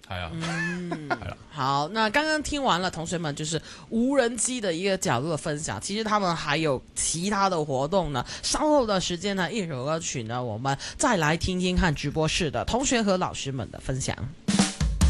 係啊， 好，那剛剛聽完了同學們就是無人機的一個角度的分享，其實他們還有其他的活動呢。稍後的時間呢，一首歌曲呢，我們再來聽聽看直播室的同學和老師們的分享。